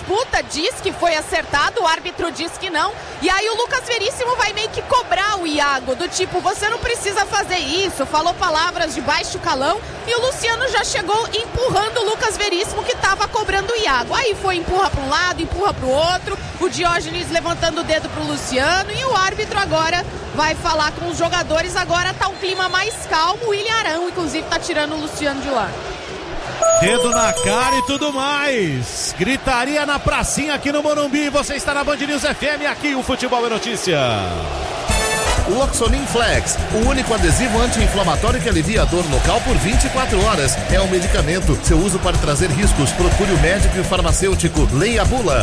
disputa, diz que foi acertado, o árbitro diz que não. E aí o Lucas Veríssimo vai meio que cobrar o Iago, do tipo, você não precisa fazer isso, falou palavras de baixo calão. E o Luciano já chegou empurrando o Lucas Veríssimo, que estava cobrando o Iago. Aí foi empurra para um lado, empurra para o outro, o Diógenes levantando o dedo para o Luciano, e o árbitro agora vai falar com os jogadores. Agora tá um clima mais calmo, o William Arão inclusive tá tirando o Luciano de lá. Dedo na cara e tudo mais. Gritaria na pracinha aqui no Morumbi. Você está na Band News FM, aqui o Futebol é Notícia. O Oxolin Flex, o único adesivo anti-inflamatório que alivia a dor local por 24 horas. É um medicamento. Seu uso pode trazer riscos. Procure o médico e o farmacêutico. Leia a bula.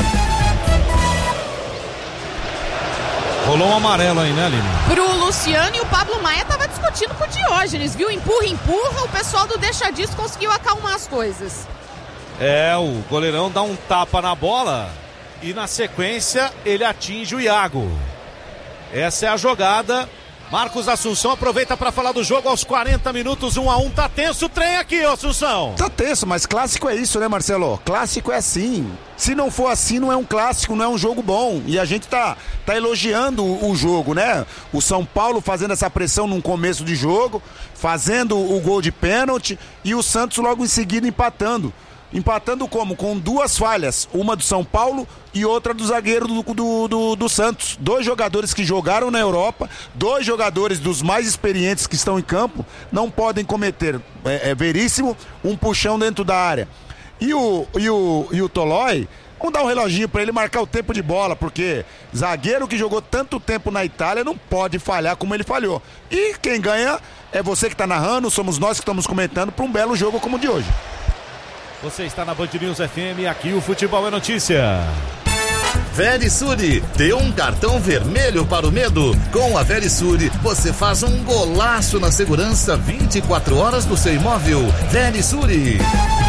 Rolou um amarelo aí, né, Aline? Pro Luciano, e o Pablo Maia tava discutindo com o Diógenes, viu? Empurra, o pessoal do Deixa Disso conseguiu acalmar as coisas. O goleirão dá um tapa na bola e na sequência ele atinge o Iago. Essa é a jogada. Marcos Assunção aproveita para falar do jogo aos 40 minutos, 1-1. Tá tenso o trem aqui, Assunção. Tá tenso, mas clássico é isso, né, Marcelo? Clássico é assim. Se não for assim, não é um clássico, não é um jogo bom. E a gente tá elogiando o jogo, né? O São Paulo fazendo essa pressão num começo de jogo, fazendo o gol de pênalti, e o Santos logo em seguida empatando. Empatando como? Com duas falhas, uma do São Paulo e outra do zagueiro do Santos. Dois jogadores que jogaram na Europa, dois jogadores dos mais experientes que estão em campo, não podem cometer, Veríssimo, um puxão dentro da área. E o Tolói, vamos dar um reloginho para ele marcar o tempo de bola, porque zagueiro que jogou tanto tempo na Itália não pode falhar como ele falhou. E quem ganha é você que está narrando, somos nós que estamos comentando, para um belo jogo como o de hoje. Você está na Band News FM, aqui o Futebol é Notícia. Verisure, dê um cartão vermelho para o medo. Com a Verisure, você faz um golaço na segurança 24 horas do seu imóvel. Verisure.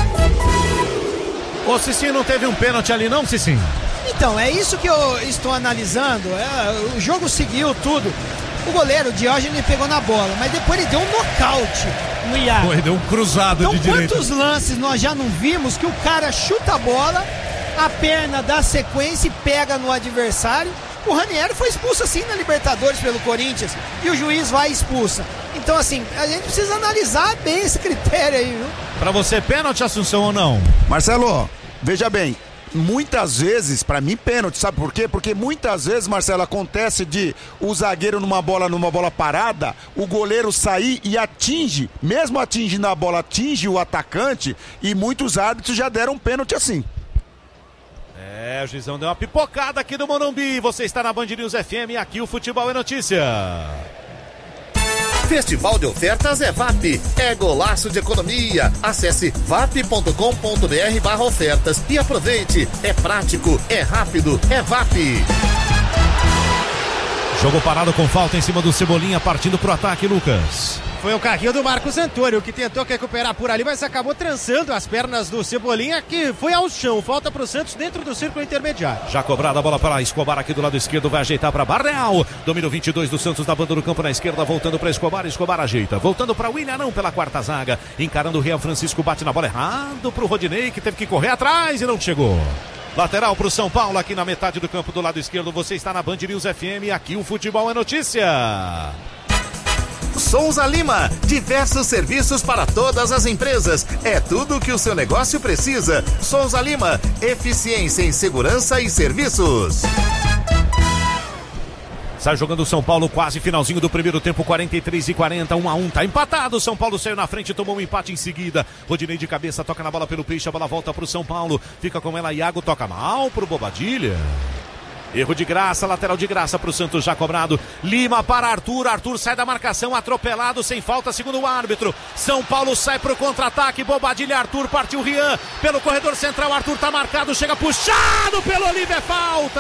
Ô, Cicinho, não teve um pênalti ali não, Cicinho? Então, é isso que eu estou analisando. O jogo seguiu tudo. O goleiro, o Diógenes, pegou na bola, mas depois ele deu um nocaute no Iago. Ele deu um cruzado então, de direita. Então, quantos lances nós já não vimos que o cara chuta a bola, a perna dá sequência e pega no adversário? O Ranieri foi expulso assim na Libertadores pelo Corinthians e o juiz vai e expulsa. Então, assim, a gente precisa analisar bem esse critério aí, viu? Pra você, pênalti, Assunção, ou não? Marcelo, veja bem, muitas vezes, pra mim, pênalti, sabe por quê? Porque muitas vezes, Marcelo, acontece de o zagueiro numa bola parada, o goleiro sair e atinge, mesmo atingindo a bola, atinge o atacante, e muitos árbitros já deram pênalti assim. O juizão deu uma pipocada aqui do Morumbi. Você está na Band News FM, aqui o Futebol é Notícia. Festival de ofertas é VAP, é golaço de economia. Acesse vap.com.br/ofertas e aproveite. É prático, é rápido, é VAP. Jogo parado com falta em cima do Cebolinha, partindo pro ataque, Lucas. Foi o carrinho do Marcos Antônio que tentou recuperar por ali, mas acabou trançando as pernas do Cebolinha, que foi ao chão. Falta pro Santos dentro do círculo intermediário. Já cobrada a bola para Escobar aqui do lado esquerdo, vai ajeitar para Barreal. Domínio 22 do Santos na banda do campo na esquerda, voltando para Escobar. Escobar ajeita, voltando para William Arão pela quarta zaga, encarando o Rian Francisco, bate na bola errado pro Rodinei, que teve que correr atrás e não chegou. Lateral pro São Paulo aqui na metade do campo do lado esquerdo. Você está na Band News FM, aqui o Futebol é Notícia. Souza Lima, diversos serviços para todas as empresas. É tudo o que o seu negócio precisa. Souza Lima, eficiência em segurança e serviços. Sai jogando o São Paulo, quase finalzinho do primeiro tempo, 43-40, 1-1, tá empatado. São Paulo saiu na frente, tomou um empate em seguida. Rodinei de cabeça, toca na bola pelo Peixe, a bola volta pro São Paulo. Fica com ela, Iago toca mal pro Bobadilha. Erro de graça, lateral de graça pro Santos já cobrado. Lima para Arthur, Arthur sai da marcação, atropelado, sem falta, segundo o árbitro. São Paulo sai pro contra-ataque, Bobadilha, Arthur, partiu Rian, pelo corredor central, Arthur tá marcado, chega puxado pelo Olívio, é falta.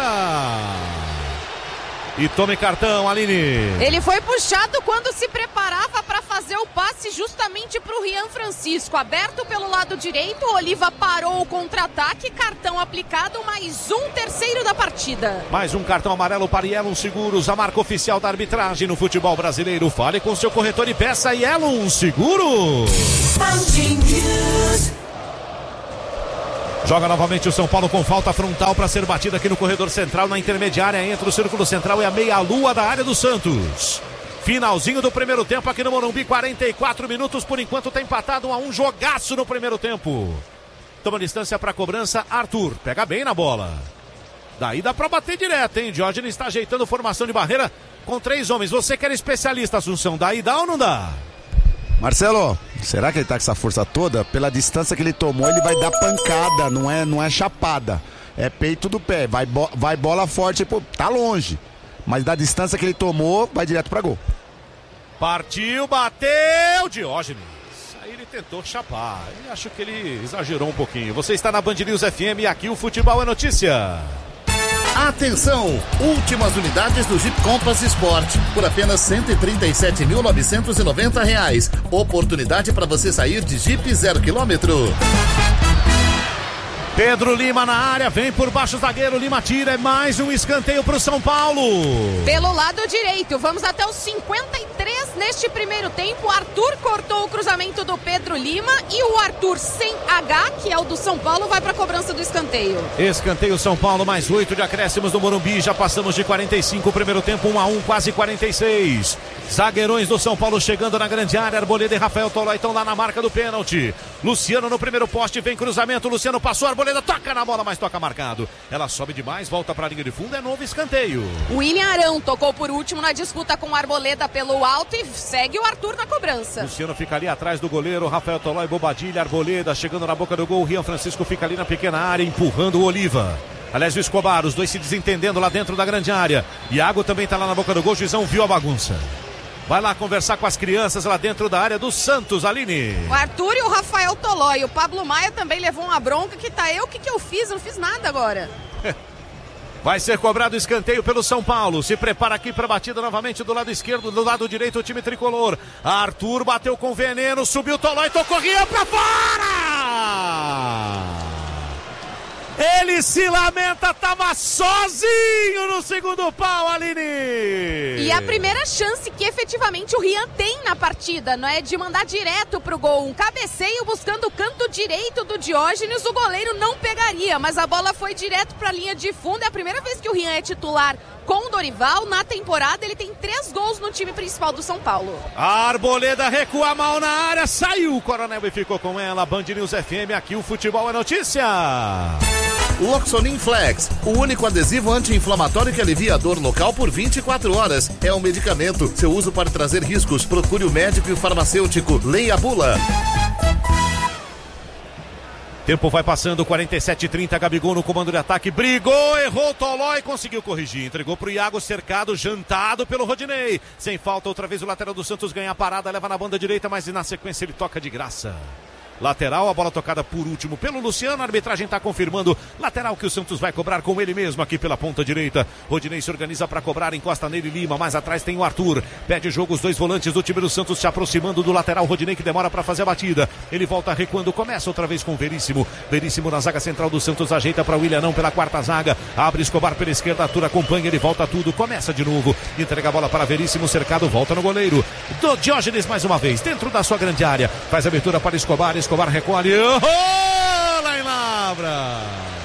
E tome cartão, Aline. Ele foi puxado quando se preparava para fazer o passe justamente para o Rian Francisco. Aberto pelo lado direito, o Oliva parou o contra-ataque, cartão aplicado, mais um terceiro da partida. Mais um cartão amarelo para Yellow Seguros, a marca oficial da arbitragem no futebol brasileiro. Fale com seu corretor e peça Yellow Seguros. Joga novamente o São Paulo com falta frontal para ser batida aqui no corredor central, na intermediária, entre o círculo central e a meia-lua da área do Santos. Finalzinho do primeiro tempo aqui no Morumbi, 44 minutos, por enquanto tá empatado 1-1, jogaço no primeiro tempo. Toma distância para a cobrança, Arthur, pega bem na bola. Daí dá para bater direto, hein? Diógenes está ajeitando formação de barreira com 3 homens. Você que era especialista, Assunção, daí dá ou não dá? Marcelo, será que ele tá com essa força toda? Pela distância que ele tomou, ele vai dar pancada, não é chapada. É peito do pé, vai bola forte, pô, tá longe. Mas da distância que ele tomou, vai direto pra gol. Partiu, bateu, Diógenes. Aí ele tentou chapar. Eu acho que ele exagerou um pouquinho. Você está na Band News FM e aqui o Futebol é Notícia. Atenção! Últimas unidades do Jeep Compass Sport por apenas R$ 137.990. Oportunidade para você sair de Jeep 0 km. Pedro Lima na área, vem por baixo o zagueiro, Lima tira, é mais um escanteio para o São Paulo. Pelo lado direito, vamos até os 53 neste primeiro tempo. Arthur cortou o cruzamento do Pedro Lima e o Arthur sem H, que é o do São Paulo, vai para a cobrança do escanteio. Escanteio São Paulo, mais 8 de acréscimos do Morumbi, já passamos de 45, primeiro tempo 1-1, quase 46. Zagueirões do São Paulo chegando na grande área, Arboleda e Rafael Tolói estão lá na marca do pênalti. Luciano no primeiro poste, vem cruzamento, Luciano passou, Arboleda toca na bola, mas toca marcado. Ela sobe demais, volta para a linha de fundo, é novo escanteio. William Arão tocou por último na disputa com o Arboleda pelo alto e segue o Arthur na cobrança. Luciano fica ali atrás do goleiro, Rafael Tolói, Bobadilha, Arboleda chegando na boca do gol, Rian Francisco fica ali na pequena área, empurrando o Oliva. Aliás, o Escobar, os dois se desentendendo lá dentro da grande área. Iago também está lá na boca do gol, o juizão viu a bagunça. Vai lá conversar com as crianças lá dentro da área do Santos, Aline. O Arthur e o Rafael Tolói. O Pablo Maia também levou uma bronca que tá o que eu fiz? Eu não fiz nada agora. Vai ser cobrado escanteio pelo São Paulo. Se prepara aqui para batida novamente do lado esquerdo, do lado direito o time tricolor. Arthur bateu com veneno, subiu Tolói, tocou Rian pra fora! Ele se lamenta, tava sozinho no segundo pau, Aline! E a primeira chance que efetivamente o Rian tem na partida, não é? De mandar direto pro gol. Um cabeceio buscando o canto direito do Diógenes, o goleiro não pegaria, mas a bola foi direto pra linha de fundo. É a primeira vez que o Rian é titular com o Dorival. Na temporada ele tem 3 gols no time principal do São Paulo. A Arboleda recua mal na área, saiu o Coronel e ficou com ela. Band News FM, aqui o Futebol é Notícia. Loxonin Flex, o único adesivo anti-inflamatório que alivia a dor local por 24 horas. É um medicamento. Seu uso pode trazer riscos. Procure o médico e o farmacêutico. Leia a bula. Tempo vai passando, 47-30, Gabigol no comando de ataque, brigou, errou, Tolói, conseguiu corrigir, entregou pro Iago, cercado, jantado pelo Rodinei. Sem falta, outra vez o lateral do Santos ganha a parada, leva na banda direita, mas na sequência ele toca de graça. Lateral, a bola tocada por último pelo Luciano, a arbitragem está confirmando, lateral que o Santos vai cobrar com ele mesmo aqui pela ponta direita. Rodinei se organiza para cobrar, encosta nele Lima, mais atrás tem o Arthur, pede jogo, os dois volantes do time do Santos se aproximando do lateral, Rodinei que demora para fazer a batida, ele volta recuando, começa outra vez com Veríssimo na zaga central do Santos, ajeita para o William não pela quarta zaga, abre Escobar pela esquerda, Arthur acompanha, ele volta tudo, começa de novo, entrega a bola para Veríssimo, cercado, volta no goleiro, do Diógenes mais uma vez, dentro da sua grande área, faz a abertura para Escobar recolhe, lá em Lavra,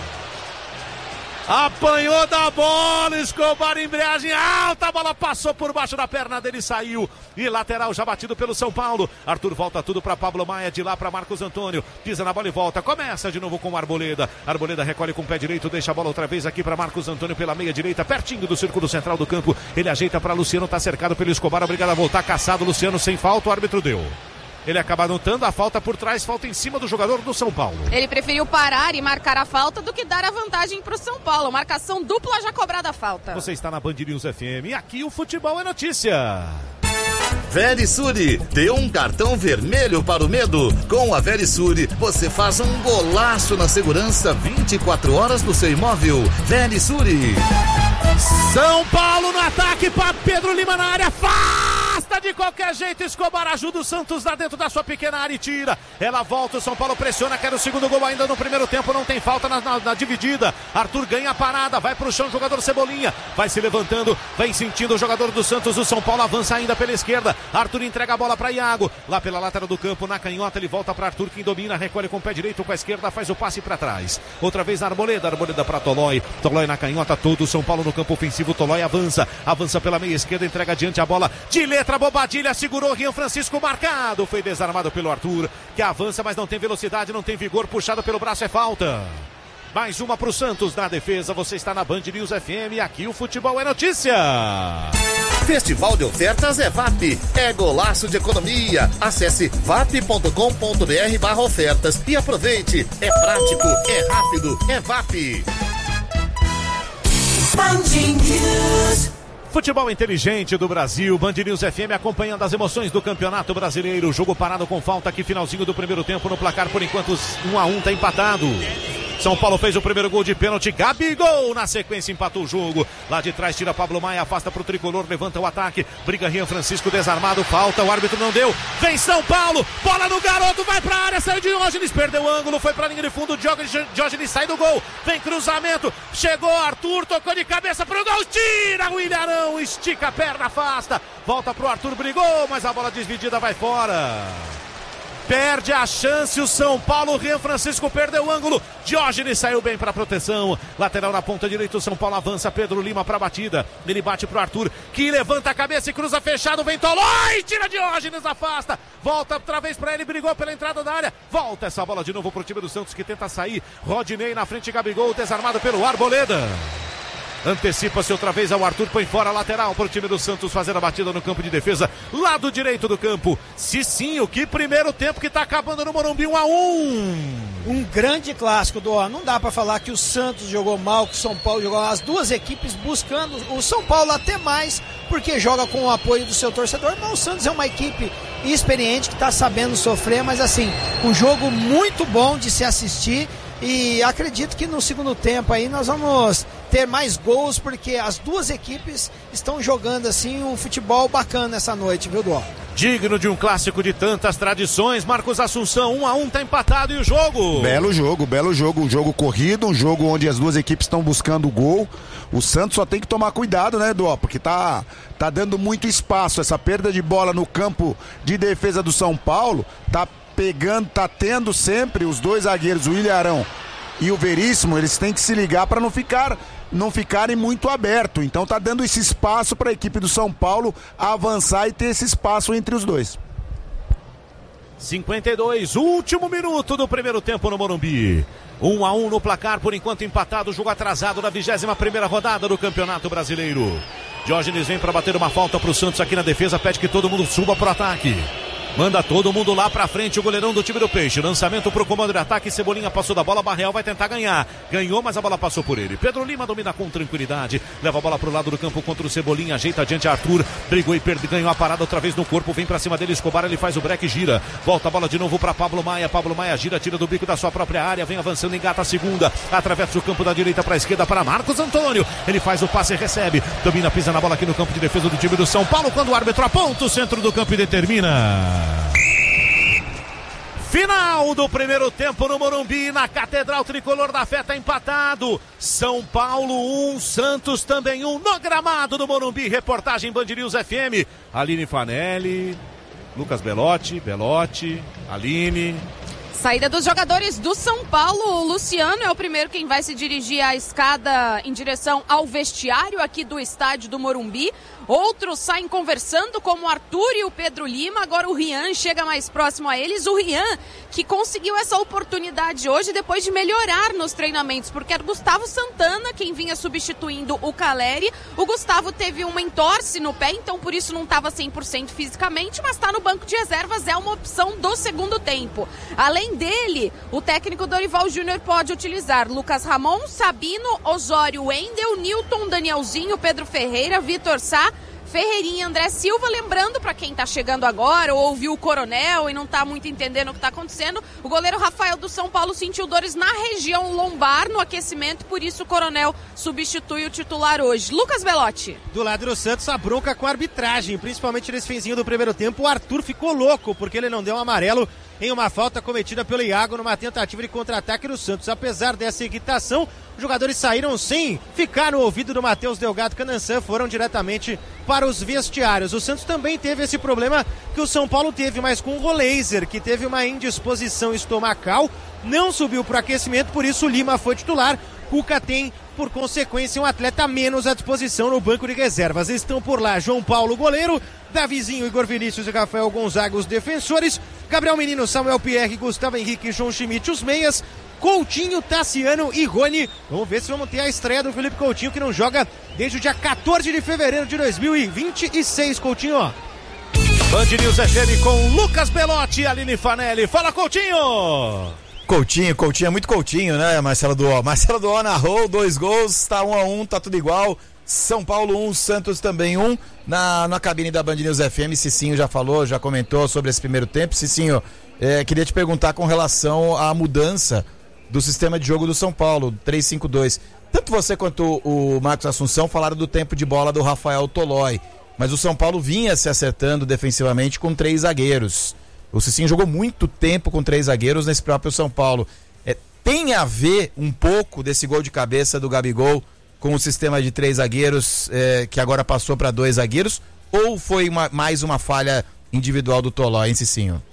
apanhou da bola, Escobar, embreagem alta, a bola passou por baixo da perna dele, saiu, e lateral já batido pelo São Paulo, Arthur volta tudo para Pablo Maia, de lá para Marcos Antônio, pisa na bola e volta, começa de novo com o Arboleda recolhe com o pé direito, deixa a bola outra vez aqui para Marcos Antônio pela meia direita, pertinho do círculo central do campo, ele ajeita para Luciano, tá cercado pelo Escobar, obrigado a voltar, caçado, Luciano sem falta, o árbitro deu. Ele acaba anotando a falta por trás, falta em cima do jogador do São Paulo. Ele preferiu parar e marcar a falta do que dar a vantagem para o São Paulo. Marcação dupla já cobrada a falta. Você está na Band News FM e aqui o Futebol é Notícia. Verisure, deu um cartão vermelho para o medo. Com a Verisure, você faz um golaço na segurança 24 horas do seu imóvel. Verisure. São Paulo no ataque para Pedro Lima na área, afasta Tenta de qualquer jeito, Escobar ajuda o Santos lá dentro da sua pequena área e tira. Ela volta, o São Paulo pressiona, quer o segundo gol ainda no primeiro tempo, não tem falta na dividida. Arthur ganha a parada, vai pro chão, jogador Cebolinha, vai se levantando, vem sentindo o jogador do Santos, o São Paulo avança ainda pela esquerda. Arthur entrega a bola para Iago, lá pela lateral do campo, na canhota, ele volta para Arthur, quem domina, recolhe com o pé direito, com a esquerda, faz o passe para trás. Outra vez Arboleda para Tolói na canhota, todo o São Paulo no campo ofensivo, Tolói avança pela meia esquerda, entrega adiante a bola, de letra Bobadilha, segurou Rian Francisco, marcado, foi desarmado pelo Arthur, que avança, mas não tem velocidade, não tem vigor, puxado pelo braço, é falta. Mais uma pro Santos na defesa, você está na Band News FM, aqui o futebol é notícia. Festival de ofertas é VAP, é golaço de economia. Acesse vap.com.br/ofertas e aproveite. É prático, é rápido, é VAP. Band News. Futebol inteligente do Brasil, Band News FM acompanhando as emoções do Campeonato Brasileiro. Jogo parado com falta aqui, finalzinho do primeiro tempo no placar, por enquanto 1-1, tá empatado. São Paulo fez o primeiro gol de pênalti, Gabigol na sequência empatou o jogo. Lá de trás tira Pablo Maia, afasta pro tricolor, levanta o ataque, briga Rian Francisco, desarmado, falta, o árbitro não deu. Vem São Paulo, bola no garoto, vai pra área, saiu Diógenes, perdeu o ângulo, foi pra linha de fundo, Diógenes sai do gol, vem cruzamento, chegou Arthur, tocou de cabeça pro gol, tira o Ilharão, estica a perna, afasta, volta pro Arthur, brigou, mas a bola desvidida vai fora. Perde a chance o São Paulo, Rian Francisco perdeu o ângulo, Diógenes saiu bem para a proteção, lateral na ponta direita, o São Paulo avança, Pedro Lima para a batida, ele bate pro Arthur, que levanta a cabeça e cruza fechado, vem Tolói, tira Diógenes, afasta, volta outra vez para ele, brigou pela entrada da área, volta essa bola de novo pro time do Santos que tenta sair, Rodinei na frente, Gabigol desarmado pelo Arboleda. Antecipa-se outra vez ao Arthur, põe fora a lateral para o time do Santos fazer a batida no campo de defesa, lado direito do campo. Cicinho, que primeiro tempo que está acabando no Morumbi, 1-1. Um grande clássico, não dá para falar que o Santos jogou mal, que o São Paulo jogou mal. As duas equipes buscando, o São Paulo até mais, porque joga com o apoio do seu torcedor, mas o Santos é uma equipe experiente que está sabendo sofrer, mas assim, um jogo muito bom de se assistir. E acredito que no segundo tempo aí nós vamos ter mais gols, porque as duas equipes estão jogando assim um futebol bacana essa noite, viu, Dó? Digno de um clássico de tantas tradições. Marcos Assunção, 1-1, tá empatado, e o jogo? Belo jogo, um jogo corrido, um jogo onde as duas equipes estão buscando o gol. O Santos só tem que tomar cuidado, né, Dó? Porque tá dando muito espaço, essa perda de bola no campo de defesa do São Paulo, tá tendo sempre os dois zagueiros, o Ilharão e o Veríssimo, eles têm que se ligar para não ficarem muito abertos. Então tá dando esse espaço para a equipe do São Paulo avançar e ter esse espaço entre os dois. 52, último minuto do primeiro tempo no Morumbi. 1-1 no placar, por enquanto empatado, jogo atrasado da 21ª rodada do Campeonato Brasileiro. Diógenes vem para bater uma falta pro Santos aqui na defesa, pede que todo mundo suba pro ataque. Manda todo mundo lá pra frente, o goleirão do time do Peixe. Lançamento pro comando de ataque, Cebolinha passou da bola, Barreal vai tentar ganhar. Ganhou, mas a bola passou por ele. Pedro Lima domina com tranquilidade, leva a bola pro lado do campo contra o Cebolinha, ajeita adiante Arthur, brigou e ganhou a parada outra vez no corpo, vem pra cima dele, Escobar, ele faz o break e gira. Volta a bola de novo pra Pablo Maia gira, tira do bico da sua própria área, vem avançando, engata a segunda, atravessa o campo da direita pra esquerda para Marcos Antônio. Ele faz o passe e recebe, domina, pisa na bola aqui no campo de defesa do time do São Paulo, quando o árbitro aponta o centro do campo e determina. Final do primeiro tempo no Morumbi, na Catedral Tricolor da Fé, tá empatado. São Paulo 1, Santos também 1, no gramado do Morumbi. Reportagem Band News FM. Aline Fanelli, Lucas Belotti, Aline. Saída dos jogadores do São Paulo. O Luciano é o primeiro quem vai se dirigir à escada em direção ao vestiário aqui do estádio do Morumbi. Outros saem conversando, como o Arthur e o Pedro Lima. Agora o Rian chega mais próximo a eles. O Rian, que conseguiu essa oportunidade hoje depois de melhorar nos treinamentos, porque era o Gustavo Santana quem vinha substituindo o Caleri. O Gustavo teve uma entorse no pé, então por isso não estava 100% fisicamente, mas está no banco de reservas, é uma opção do segundo tempo. Além dele, o técnico Dorival Júnior pode utilizar Lucas Ramon, Sabino, Osório, Wendel, Nilton, Danielzinho, Pedro Ferreira, Vitor Sá, Ferreirinha, André Silva. Lembrando, para quem tá chegando agora ou ouviu o Coronel e não tá muito entendendo o que tá acontecendo, o goleiro Rafael do São Paulo sentiu dores na região lombar no aquecimento, por isso o Coronel substitui o titular hoje. Lucas Belotti. Do lado do Santos, a bronca com a arbitragem, principalmente nesse finzinho do primeiro tempo. O Arthur ficou louco porque ele não deu um amarelo em uma falta cometida pelo Iago numa tentativa de contra-ataque do Santos. Apesar dessa irritação, os jogadores saíram sem ficar no ouvido do Matheus Delgado Canançã, foram diretamente para os vestiários. O Santos também teve esse problema que o São Paulo teve, mas com o Roleiser, que teve uma indisposição estomacal, não subiu para o aquecimento, por isso o Lima foi titular. Cuca tem, por consequência, um atleta a menos à disposição no banco de reservas. Estão por lá João Paulo, goleiro, Davizinho, Igor Vinícius e Rafael Gonzaga, os defensores, Gabriel Menino, Samuel Pierre, Gustavo Henrique e João Schmidt, os meias, Coutinho, Tassiano e Rony. Vamos ver se vamos ter a estreia do Felipe Coutinho, que não joga desde o dia 14 de fevereiro de 2026, Coutinho. Band News FM com Lucas Belotti e Aline Fanelli. Fala, Coutinho! Coutinho é muito Coutinho, né, Marcelo Duó? Marcelo Duó narrou 2 gols, tá 1-1, tá tudo igual. São Paulo 1, Santos também 1. Na cabine da Band News FM, Cicinho já falou, já comentou sobre esse primeiro tempo. Cicinho, queria te perguntar com relação à mudança do sistema de jogo do São Paulo, 3-5-2. Tanto você quanto o Marcos Assunção falaram do tempo de bola do Rafael Tolói, mas o São Paulo vinha se acertando defensivamente com 3 zagueiros. O Cicinho jogou muito tempo com 3 zagueiros nesse próprio São Paulo. Tem a ver um pouco desse gol de cabeça do Gabigol com o sistema de 3 zagueiros, que agora passou para 2 zagueiros, ou foi mais uma falha individual do Tolói, hein, Cicinho?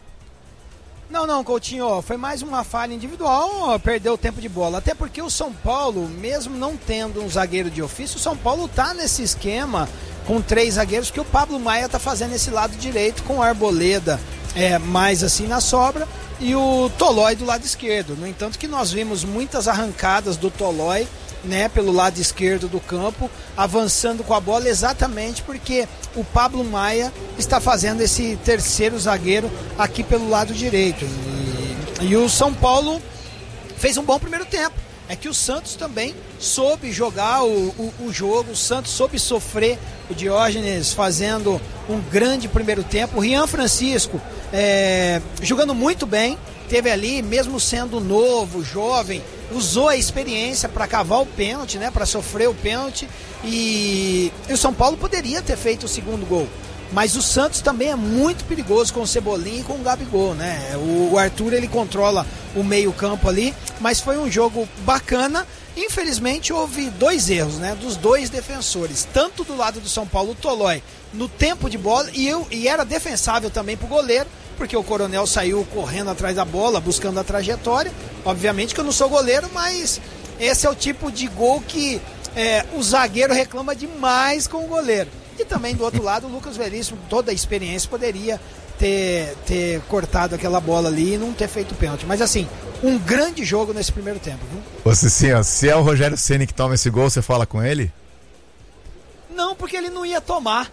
Não, Coutinho, foi mais uma falha individual, perdeu o tempo de bola. Até porque o São Paulo, mesmo não tendo um zagueiro de ofício, o São Paulo tá nesse esquema com 3 zagueiros que o Pablo Maia tá fazendo esse lado direito com o Arboleda mais assim na sobra e o Tolói do lado esquerdo. No entanto que nós vimos muitas arrancadas do Tolói, né, pelo lado esquerdo do campo, avançando com a bola exatamente porque o Pablo Maia está fazendo esse terceiro zagueiro aqui pelo lado direito. E o São Paulo fez um bom primeiro tempo. É que o Santos também soube jogar o jogo, o Santos soube sofrer, o Diógenes fazendo um grande primeiro tempo, o Rian Francisco jogando muito bem, teve ali, mesmo sendo novo, jovem, usou a experiência para cavar o pênalti, né, para sofrer o pênalti, e o São Paulo poderia ter feito o segundo gol. Mas o Santos também é muito perigoso com o Cebolinha e com o Gabigol, né? O Arthur, ele controla o meio-campo ali, mas foi um jogo bacana. Infelizmente houve 2 erros, né? Dos 2 defensores, tanto do lado do São Paulo, o Tolói, no tempo de bola, e era defensável também pro goleiro, porque o Coronel saiu correndo atrás da bola, buscando a trajetória. Obviamente que eu não sou goleiro, mas esse é o tipo de gol que o zagueiro reclama demais com o goleiro. E também do outro lado o Lucas Veríssimo, toda a experiência, poderia ter cortado aquela bola ali e não ter feito pênalti. Mas assim, um grande jogo nesse primeiro tempo, viu? Ô Cicinho, se é o Rogério Ceni que toma esse gol, você fala com ele? Não, porque ele não ia tomar.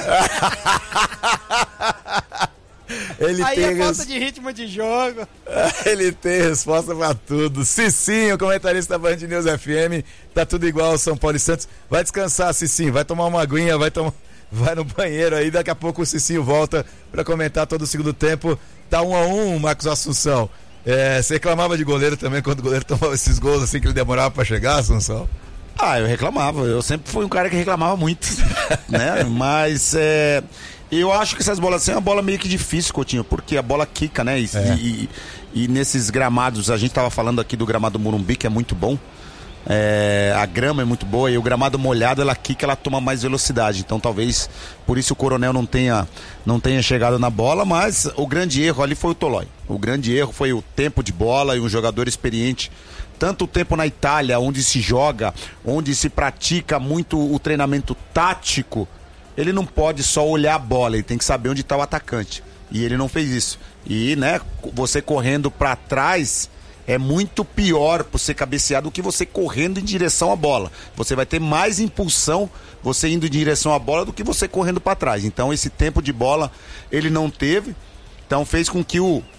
Aí é falta de ritmo de jogo. Ele tem resposta pra tudo. Cicinho, comentarista da Band News FM. Tá tudo igual São Paulo e Santos. Vai descansar, Cicinho. Vai tomar uma aguinha, vai no banheiro aí. Daqui a pouco o Cicinho volta pra comentar todo o segundo tempo. Tá 1-1, Marcos Assunção. Você reclamava de goleiro também quando o goleiro tomava esses gols assim que ele demorava pra chegar, Assunção? Eu reclamava. Eu sempre fui um cara que reclamava muito, né? Mas eu acho que essas bolas assim é uma bola meio que difícil, Coutinho, porque a bola quica, né? E nesses gramados, a gente tava falando aqui do gramado Morumbi, que é muito bom. A grama é muito boa e o gramado molhado, ela quica, ela toma mais velocidade. Então talvez por isso o Coronel não tenha chegado na bola, mas o grande erro ali foi o Tolói. O grande erro foi o tempo de bola e um jogador experiente. Tanto tempo na Itália, onde se joga, onde se pratica muito o treinamento tático, ele não pode só olhar a bola, ele tem que saber onde está o atacante. E ele não fez isso. E, né, você correndo para trás é muito pior por ser cabeceado do que você correndo em direção à bola. Você vai ter mais impulsão você indo em direção à bola do que você correndo para trás. Então esse tempo de bola ele não teve. Então fez com que o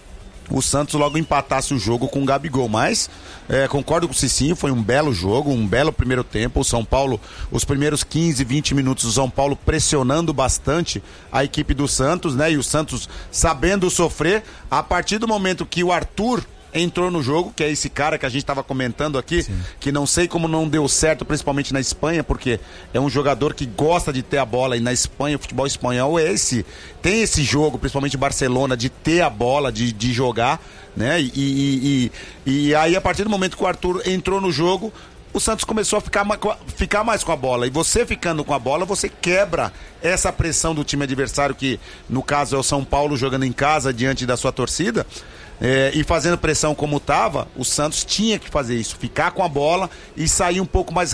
o Santos logo empatasse o jogo com o Gabigol. Mas concordo com o Cicinho, foi um belo jogo, um belo primeiro tempo. O São Paulo, os primeiros 15, 20 minutos, o São Paulo pressionando bastante a equipe do Santos, né? E o Santos sabendo sofrer. A partir do momento que o Arthur entrou no jogo, que é esse cara que a gente estava comentando aqui, sim, que não sei como não deu certo, principalmente na Espanha, porque é um jogador que gosta de ter a bola, e na Espanha, o futebol espanhol tem esse jogo, principalmente Barcelona, de ter a bola, de jogar, né? E aí, a partir do momento que o Arthur entrou no jogo, o Santos começou a ficar mais com a bola. E você ficando com a bola, você quebra essa pressão do time adversário, que no caso é o São Paulo jogando em casa diante da sua torcida. E fazendo pressão como estava, o Santos tinha que fazer isso, ficar com a bola e sair um pouco mais